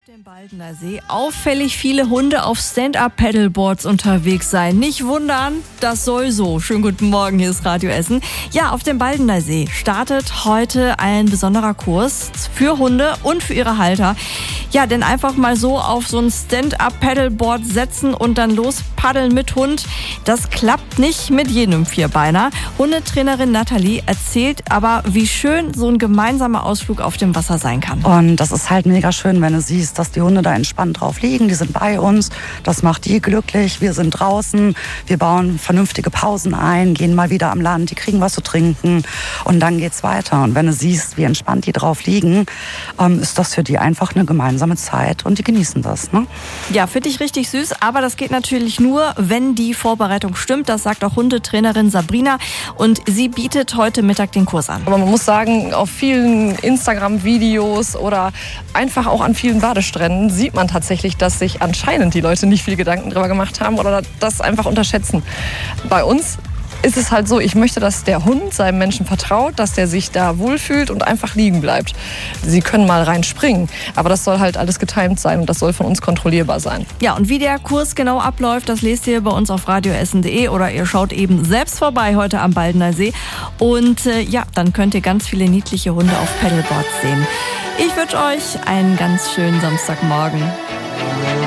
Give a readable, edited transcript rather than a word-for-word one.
dem Baldener See auffällig viele Hunde auf Stand-Up-Paddleboards unterwegs sein. Nicht wundern, das soll so. Schönen guten Morgen, hier ist Radio Essen. Ja, auf dem Baldener See startet heute ein besonderer Kurs für Hunde und für ihre Halter. Ja, denn einfach mal so auf so ein Stand-Up-Paddleboard setzen und dann los paddeln mit Hund, das klappt nicht mit jedem Vierbeiner. Hundetrainerin Nathalie erzählt aber, wie schön so ein gemeinsamer Ausflug auf dem Wasser sein kann. Und das ist halt mega schön, wenn du siehst, dass die Hunde da entspannt drauf liegen. Die sind bei uns. Das macht die glücklich. Wir sind draußen. Wir bauen vernünftige Pausen ein, gehen mal wieder am Land. Die kriegen was zu trinken. Und dann geht's weiter. Und wenn du siehst, wie entspannt die drauf liegen, ist das für die einfach eine gemeinsame Zeit. Und die genießen das, ne? Ja, finde ich richtig süß. Aber das geht natürlich nur, wenn die Vorbereitung stimmt. Das sagt auch Hundetrainerin Sabrina. Und sie bietet heute Mittag den Kurs an. Aber man muss sagen, auf vielen Instagram-Videos oder einfach auch an vielen Badestränden sieht man tatsächlich, dass sich anscheinend die Leute nicht viel Gedanken drüber gemacht haben oder das einfach unterschätzen. Bei uns ist es halt so, ich möchte, dass der Hund seinem Menschen vertraut, dass der sich da wohlfühlt und einfach liegen bleibt. Sie können mal reinspringen, aber das soll halt alles getimed sein und das soll von uns kontrollierbar sein. Ja, und wie der Kurs genau abläuft, das lest ihr bei uns auf radioessen.de oder ihr schaut eben selbst vorbei heute am Baldener See. Und ja, dann könnt ihr ganz viele niedliche Hunde auf Paddleboards sehen. Ich wünsche euch einen ganz schönen Samstagmorgen.